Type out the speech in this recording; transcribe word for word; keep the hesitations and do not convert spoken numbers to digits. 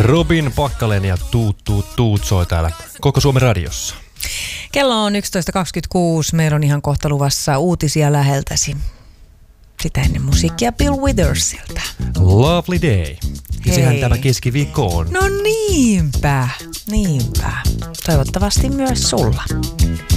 Robin Pakkalen ja Tuut Tuut Tuut soi täällä Koko Suomen radiossa. Kello on yksitoista kaksikymmentäkuusi. Meillä on ihan kohta luvassa uutisia läheltäsi. Sitä ennen musiikkia Bill Withersiltä. Lovely day. Ja Hei. sehän tämä keskiviikko on. No niinpä, niinpä. Toivottavasti myös sulla.